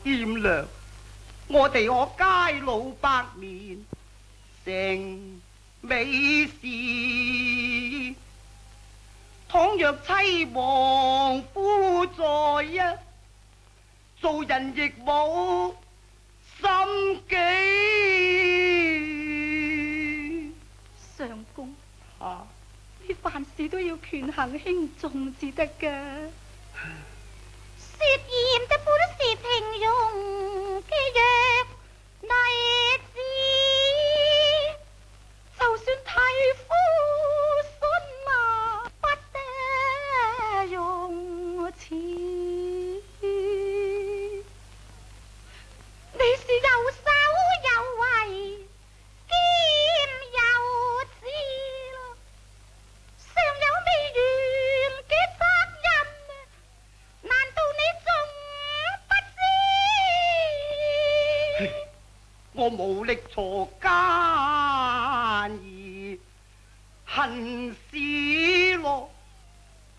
掂量，我哋可偕老百年，成美事。倘若妻亡夫在啊，做人亦冇心機。 相公， 啊， 你凡事都要權衡輕重至得噶。 雪染的本是平庸嘅弱女子， 就算太夫信啊，不得用錢。 你是有手有為兼有智，尚有未完嘅責任，難道你仲不知？ 我無力鋤奸而恨少